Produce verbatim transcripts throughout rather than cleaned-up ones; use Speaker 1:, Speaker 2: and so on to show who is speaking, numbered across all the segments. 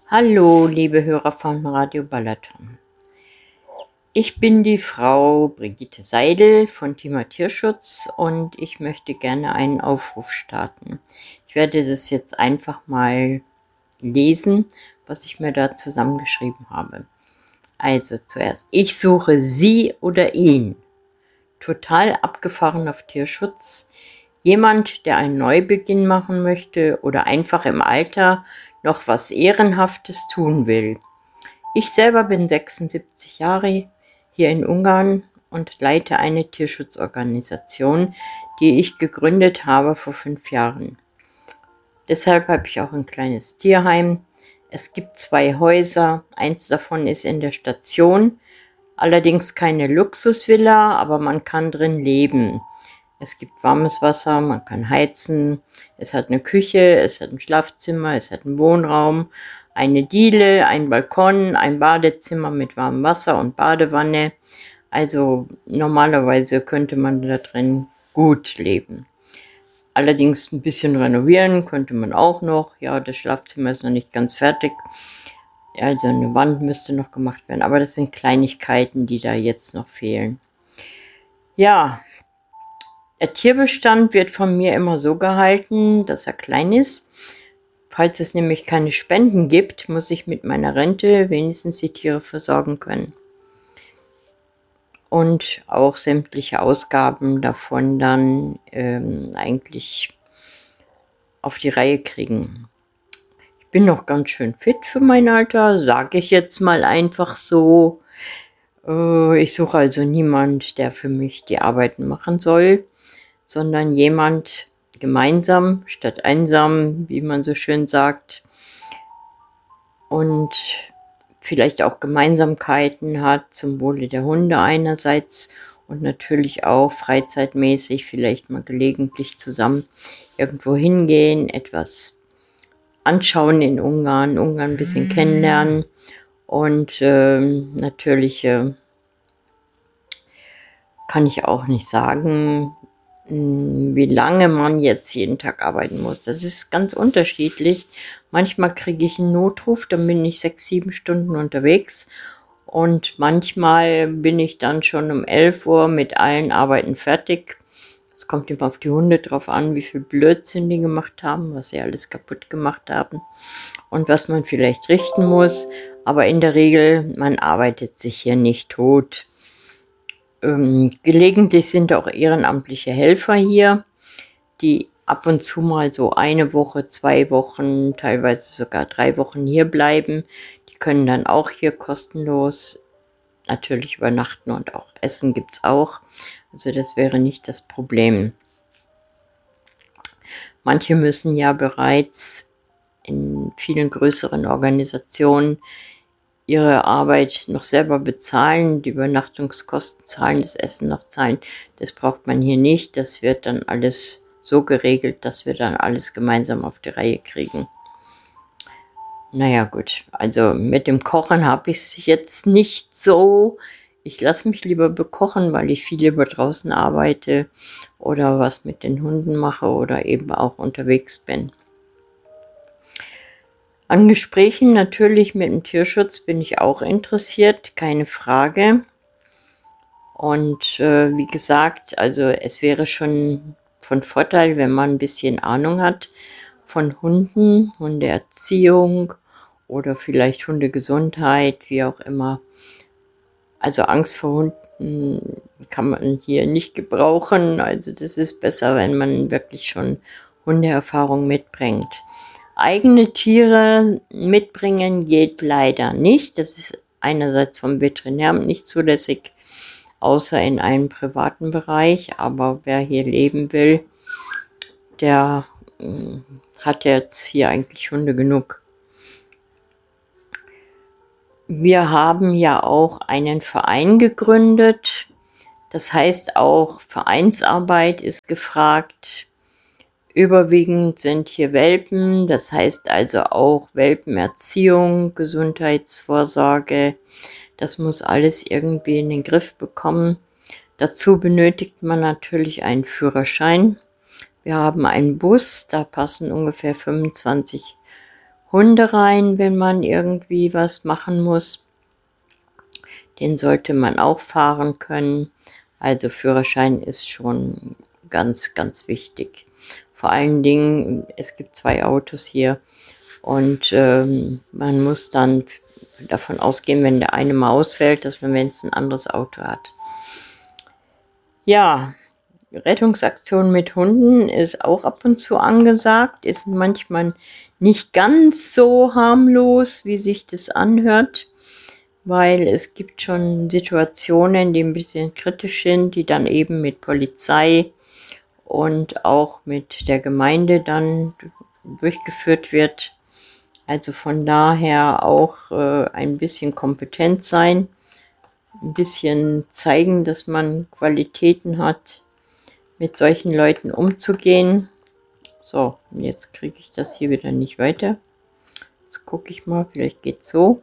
Speaker 1: Hallo, liebe Hörer von Radio Balaton. Ich bin die Frau Brigitte Seidel von Thema Tierschutz und ich möchte gerne einen Aufruf starten. Ich werde das jetzt einfach mal lesen, was ich mir da zusammengeschrieben habe. Also zuerst, ich suche Sie oder ihn. Total abgefahren auf Tierschutz. Jemand, der einen Neubeginn machen möchte oder einfach im Alter noch was Ehrenhaftes tun will. Ich selber bin sechsundsiebzig Jahre hier in Ungarn und leite eine Tierschutzorganisation, die ich gegründet habe vor fünf Jahren. Deshalb habe ich auch ein kleines Tierheim. Es gibt zwei Häuser, eins davon ist in der Station, allerdings keine Luxusvilla, aber man kann drin leben. Es gibt warmes Wasser, man kann heizen, es hat eine Küche, es hat ein Schlafzimmer, es hat einen Wohnraum, eine Diele, ein Balkon, ein Badezimmer mit warmem Wasser und Badewanne. Also normalerweise könnte man da drin gut leben. Allerdings ein bisschen renovieren könnte man auch noch. Ja, das Schlafzimmer ist noch nicht ganz fertig. Also eine Wand müsste noch gemacht werden, aber das sind Kleinigkeiten, die da jetzt noch fehlen. Ja, der Tierbestand wird von mir immer so gehalten, dass er klein ist. Falls es nämlich keine Spenden gibt, muss ich mit meiner Rente wenigstens die Tiere versorgen können. Und auch sämtliche Ausgaben davon dann ähm, eigentlich auf die Reihe kriegen. Ich bin noch ganz schön fit für mein Alter, sage ich jetzt mal einfach so. Äh, ich suche also niemand, der für mich die Arbeiten machen soll, sondern jemand gemeinsam statt einsam, wie man so schön sagt, und vielleicht auch Gemeinsamkeiten hat zum Wohle der Hunde einerseits und natürlich auch freizeitmäßig vielleicht mal gelegentlich zusammen irgendwo hingehen, etwas anschauen in Ungarn, Ungarn ein bisschen kennenlernen und ähm, natürlich äh, kann ich auch nicht sagen, wie lange man jetzt jeden Tag arbeiten muss. Das ist ganz unterschiedlich. Manchmal kriege ich einen Notruf, dann bin ich sechs, sieben Stunden unterwegs und manchmal bin ich dann schon um elf Uhr mit allen Arbeiten fertig. Es kommt immer auf die Hunde drauf an, wie viel Blödsinn die gemacht haben, was sie alles kaputt gemacht haben und was man vielleicht richten muss. Aber in der Regel, man arbeitet sich hier nicht tot. Ähm, gelegentlich sind auch ehrenamtliche Helfer hier, die ab und zu mal so eine Woche, zwei Wochen, teilweise sogar drei Wochen hier bleiben. Die können dann auch hier kostenlos natürlich übernachten und auch Essen gibt es auch. Also das wäre nicht das Problem. Manche müssen ja bereits in vielen größeren Organisationen ihre Arbeit noch selber bezahlen, die Übernachtungskosten zahlen, das Essen noch zahlen. Das braucht man hier nicht. Das wird dann alles so geregelt, dass wir dann alles gemeinsam auf die Reihe kriegen. Naja gut, also mit dem Kochen habe ich es jetzt nicht so. Ich lasse mich lieber bekochen, weil ich viel lieber draußen arbeite oder was mit den Hunden mache oder eben auch unterwegs bin. An Gesprächen natürlich mit dem Tierschutz bin ich auch interessiert, keine Frage. Und äh, wie gesagt, also es wäre schon von Vorteil, wenn man ein bisschen Ahnung hat von Hunden, Hundeerziehung oder vielleicht Hundegesundheit, wie auch immer. Also Angst vor Hunden kann man hier nicht gebrauchen. Also das ist besser, wenn man wirklich schon Hundeerfahrung mitbringt. Eigene Tiere mitbringen geht leider nicht. Das ist einerseits vom Veterinäramt nicht zulässig, außer in einem privaten Bereich. Aber wer hier leben will, der äh, hat jetzt hier eigentlich Hunde genug. Wir haben ja auch einen Verein gegründet. Das heißt, auch Vereinsarbeit ist gefragt. Überwiegend sind hier Welpen, das heißt also auch Welpenerziehung, Gesundheitsvorsorge. Das muss alles irgendwie in den Griff bekommen. Dazu benötigt man natürlich einen Führerschein. Wir haben einen Bus, da passen ungefähr fünfundzwanzig Hunde rein, wenn man irgendwie was machen muss. Den sollte man auch fahren können. Also Führerschein ist schon ganz, ganz wichtig. Vor allen Dingen, es gibt zwei Autos hier und ähm, man muss dann davon ausgehen, wenn der eine mal ausfällt, dass man wenigstens ein anderes Auto hat. Ja, Rettungsaktion mit Hunden ist auch ab und zu angesagt, ist manchmal nicht ganz so harmlos, wie sich das anhört, weil es gibt schon Situationen, die ein bisschen kritisch sind, die dann eben mit Polizei und auch mit der Gemeinde dann durchgeführt wird. Also von daher auch äh, ein bisschen kompetent sein, ein bisschen zeigen, dass man Qualitäten hat, mit solchen Leuten umzugehen. So, und jetzt kriege ich das hier wieder nicht weiter. Jetzt gucke ich mal, vielleicht geht es so.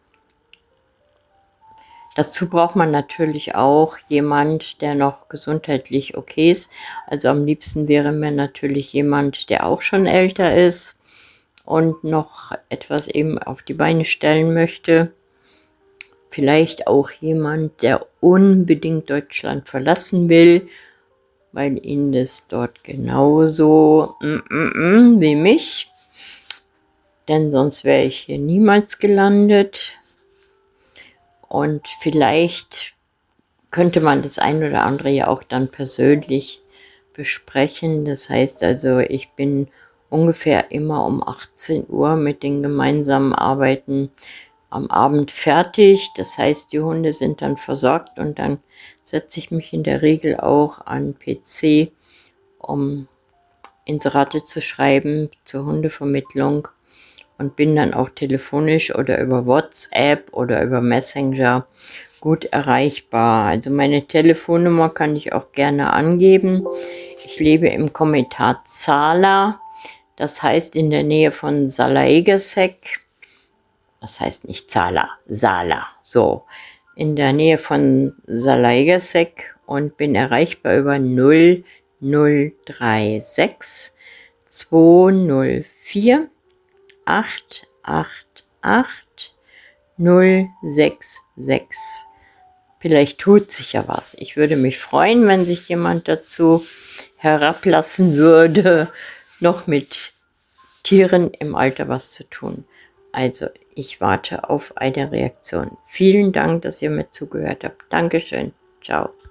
Speaker 1: Dazu braucht man natürlich auch jemand, der noch gesundheitlich okay ist. Also am liebsten wäre mir natürlich jemand, der auch schon älter ist und noch etwas eben auf die Beine stellen möchte. Vielleicht auch jemand, der unbedingt Deutschland verlassen will, weil ihn das dort genauso mm, mm, mm, wie mich. Denn sonst wäre ich hier niemals gelandet. Und vielleicht könnte man das ein oder andere ja auch dann persönlich besprechen. Das heißt also, ich bin ungefähr immer um achtzehn Uhr mit den gemeinsamen Arbeiten am Abend fertig. Das heißt, die Hunde sind dann versorgt und dann setze ich mich in der Regel auch an P C, um Inserate zu schreiben zur Hundevermittlung und bin dann auch telefonisch oder über WhatsApp oder über Messenger gut erreichbar. Also meine Telefonnummer kann ich auch gerne angeben. Ich lebe im Komitat Zala, das heißt in der Nähe von Zalaegerszeg. Das heißt nicht Zala, Sala, so. In der Nähe von Zalaegerszeg und bin erreichbar über null null drei sechs zwei null vier acht acht acht null sechs sechs. Vielleicht tut sich ja was. Ich würde mich freuen, wenn sich jemand dazu herablassen würde, noch mit Tieren im Alter was zu tun. Also, ich warte auf eine Reaktion. Vielen Dank, dass ihr mir zugehört habt. Dankeschön. Ciao.